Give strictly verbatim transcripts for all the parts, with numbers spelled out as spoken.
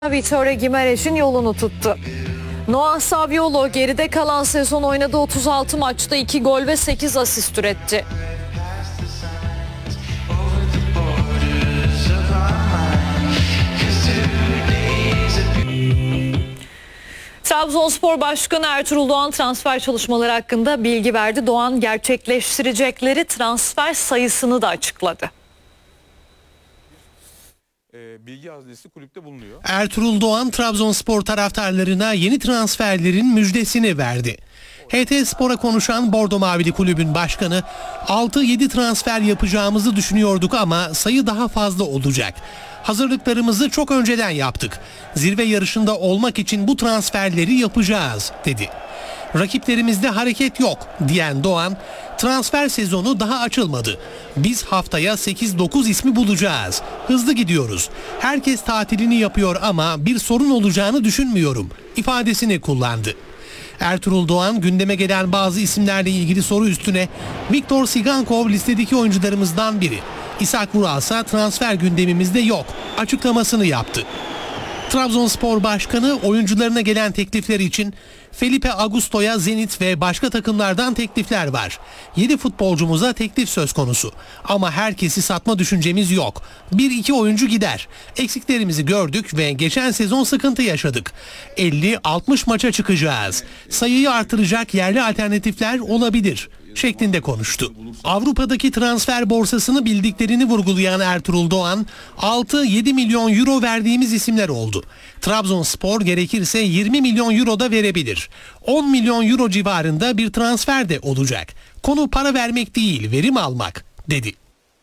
Vitória Guimarães'in yolunu tuttu. Noah Saviolo geride kalan sezon oynadığı otuz altı maçta iki gol ve sekiz asist üretti. Trabzonspor Başkanı Ertuğrul Doğan transfer çalışmaları hakkında bilgi verdi. Doğan gerçekleştirecekleri transfer sayısını da açıkladı. Bilgi hazinesi kulüpte bulunuyor. Ertuğrul Doğan Trabzonspor taraftarlarına yeni transferlerin müjdesini verdi. H T Spor'a konuşan Bordo Mavili kulübün başkanı, altı yedi transfer yapacağımızı düşünüyorduk ama sayı daha fazla olacak. Hazırlıklarımızı çok önceden yaptık. Zirve yarışında olmak için bu transferleri yapacağız, dedi. Rakiplerimizde hareket yok diyen Doğan, transfer sezonu daha açılmadı. Biz haftaya sekiz dokuz ismi bulacağız. Hızlı gidiyoruz. Herkes tatilini yapıyor ama bir sorun olacağını düşünmüyorum ifadesini kullandı. Ertuğrul Doğan gündeme gelen bazı isimlerle ilgili soru üstüne Viktor Sigankov listedeki oyuncularımızdan biri. İshak Vural ise transfer gündemimizde yok açıklamasını yaptı. Trabzonspor Başkanı oyuncularına gelen teklifler için Felipe Augusto'ya Zenit ve başka takımlardan teklifler var. yedi futbolcumuza teklif söz konusu. Ama herkesi satma düşüncemiz yok. bir iki oyuncu gider. Eksiklerimizi gördük ve geçen sezon sıkıntı yaşadık. elli altmış maça çıkacağız. Sayıyı artıracak yerli alternatifler olabilir şeklinde konuştu. Avrupa'daki transfer borsasını bildiklerini vurgulayan Ertuğrul Doğan, altı yedi milyon euro verdiğimiz isimler oldu. Trabzonspor gerekirse yirmi milyon euro da verebilir. on milyon euro civarında bir transfer de olacak. Konu para vermek değil, verim almak, dedi.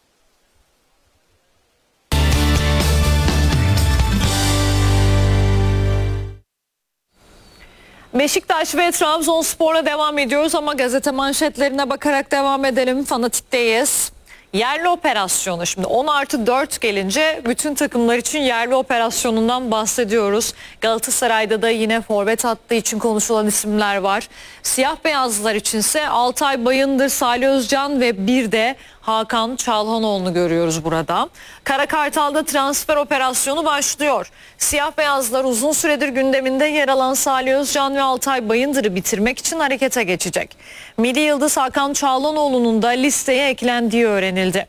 Beşiktaş ve Trabzonspor'a devam ediyoruz ama gazete manşetlerine bakarak devam edelim. Fanatik'teyiz. Yerli operasyonu, şimdi on artı dört gelince bütün takımlar için yerli operasyonundan bahsediyoruz. Galatasaray'da da yine forvet hattı için konuşulan isimler var. Siyah beyazlılar içinse Altay Bayındır, Salih Özcan ve bir de Hakan Çalhanoğlu'nu görüyoruz burada. Kara Kartal'da transfer operasyonu başlıyor. Siyah beyazlar uzun süredir gündeminde yer alan Salih Özcan ve Altay Bayındır'ı bitirmek için harekete geçecek. Milli Yıldız Hakan Çalhanoğlu'nun da listeye eklendiği öğrenildi.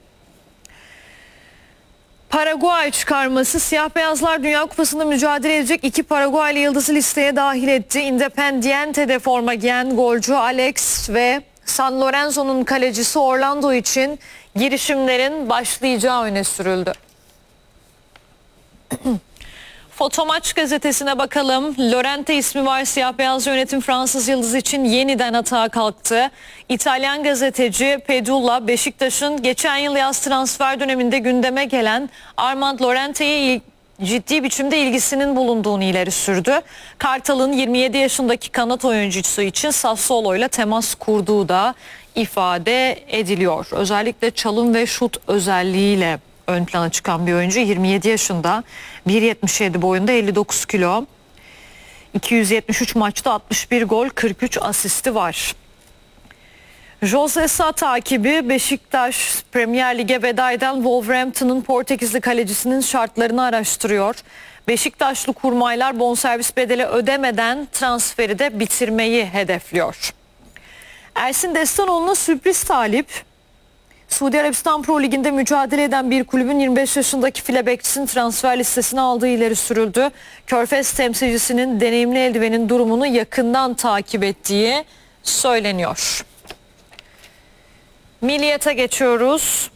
Paraguay çıkarması, siyah beyazlar Dünya Kupası'nda mücadele edecek iki Paraguaylı yıldızı listeye dahil etti. Independiente'de forma giyen golcü Alex ve San Lorenzo'nun kalecisi Orlando için girişimlerin başlayacağı öne sürüldü. Fotomaç gazetesine bakalım. Llorente ismi var. Siyah beyaz yönetim Fransız yıldız için yeniden atağa kalktı. İtalyan gazeteci Pedulla, Beşiktaş'ın geçen yıl yaz transfer döneminde gündeme gelen Armand Llorente'ye ciddi biçimde ilgisinin bulunduğunu ileri sürdü. Kartal'ın yirmi yedi yaşındaki kanat oyuncusu için Sassuolo ile temas kurduğu da ifade ediliyor. Özellikle çalım ve şut özelliğiyle ön plana çıkan bir oyuncu. yirmi yedi yaşında, bir yetmiş yedi boyunda, elli dokuz kilo, iki yüz yetmiş üç maçta altmış bir gol, kırk üç asisti var. Jose Sa takibi, Beşiktaş Premier Lig'e veda eden Wolverhampton'ın Portekizli kalecisinin şartlarını araştırıyor. Beşiktaşlı kurmaylar bonservis bedeli ödemeden transferi de bitirmeyi hedefliyor. Ersin Destanoğlu'na sürpriz talip. Suudi Arabistan Pro Ligi'nde mücadele eden bir kulübün yirmi beş yaşındaki file bekçisinin transfer listesine aldığı ileri sürüldü. Körfez temsilcisinin deneyimli eldivenin durumunu yakından takip ettiği söyleniyor. Milliyet'e geçiyoruz.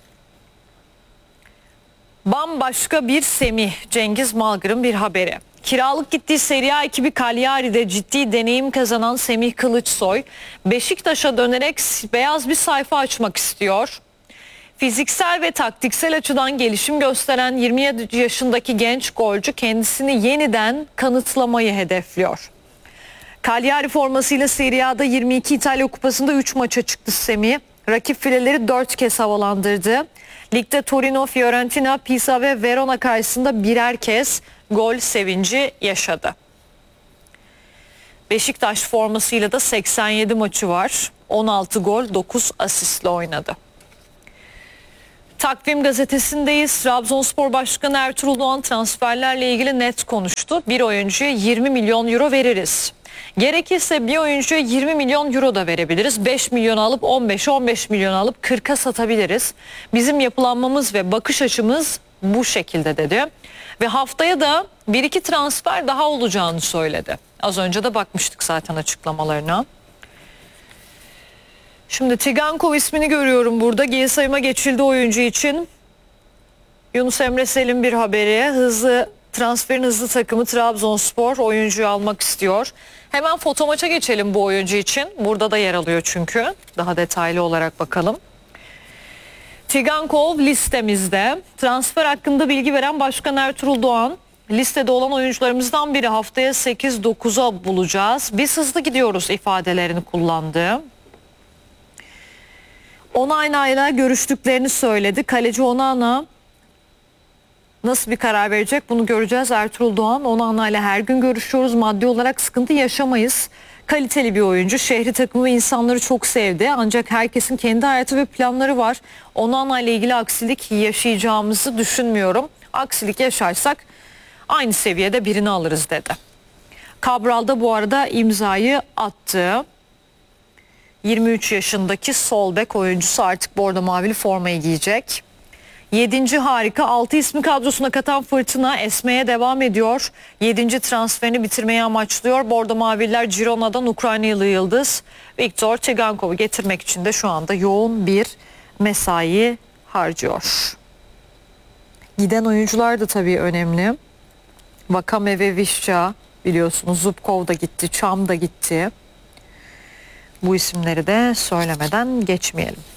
Bambaşka bir Semih, Cengiz Malgır'ın bir haberi. Kiralık gittiği Serie A ekibi Cagliari'de ciddi deneyim kazanan Semih Kılıçsoy, Beşiktaş'a dönerek beyaz bir sayfa açmak istiyor. Fiziksel ve taktiksel açıdan gelişim gösteren yirmi yedi yaşındaki genç golcü kendisini yeniden kanıtlamayı hedefliyor. Cagliari formasıyla Serie A'da yirmi iki İtalya Kupası'nda üç maça çıktı Semih. Rakip fileleri dört kez havalandırdı. Ligde Torino, Fiorentina, Pisa ve Verona karşısında birer kez gol sevinci yaşadı. Beşiktaş formasıyla da seksen yedi maçı var. on altı gol, dokuz asistle oynadı. Takvim gazetesindeyiz. Trabzonspor Başkanı Ertuğrul Doğan transferlerle ilgili net konuştu. Bir oyuncuya yirmi milyon euro veririz. Gerekirse bir oyuncuya yirmi milyon euro da verebiliriz. beş milyon alıp on beş on beş milyon alıp kırka satabiliriz. Bizim yapılanmamız ve bakış açımız bu şekilde dedi. Ve haftaya da bir iki transfer daha olacağını söyledi. Az önce de bakmıştık zaten açıklamalarına. Şimdi Tigankov ismini görüyorum burada. G sayıma geçildi oyuncu için. Yunus Emre Selim bir haberi. Hızlı transferin hızlı takımı Trabzonspor oyuncuyu almak istiyor. Hemen foto maça geçelim bu oyuncu için. Burada da yer alıyor çünkü. Daha detaylı olarak bakalım. Tigankov listemizde. Transfer hakkında bilgi veren Başkan Ertuğrul Doğan. Listede olan oyuncularımızdan biri, haftaya sekiz dokuza bulacağız. Biz hızlı gidiyoruz ifadelerini kullandı. Onana ile görüştüklerini söyledi. Kaleci Onana nasıl bir karar verecek bunu göreceğiz. Ertuğrul Doğan, Onana ile her gün görüşüyoruz. Maddi olarak sıkıntı yaşamayız. Kaliteli bir oyuncu. Şehri, takımı ve insanları çok sevdi. Ancak herkesin kendi hayatı ve planları var. Onana ile ilgili aksilik yaşayacağımızı düşünmüyorum. Aksilik yaşarsak aynı seviyede birini alırız dedi. Cabral da bu arada imzayı attı. yirmi üç yaşındaki sol bek oyuncusu artık bordo mavili formayı giyecek. yedinci harika, altı ismi kadrosuna katan Fırtına esmeye devam ediyor. yedinci transferini bitirmeyi amaçlıyor. Bordo maviller Girona'dan Ukraynalı yıldız Viktor Tigankov'u getirmek için de şu anda yoğun bir mesai harcıyor. Giden oyuncular da tabii önemli. Vakame ve Vişça, biliyorsunuz Zubkov da gitti, Çam da gitti. Bu isimleri de söylemeden geçmeyelim.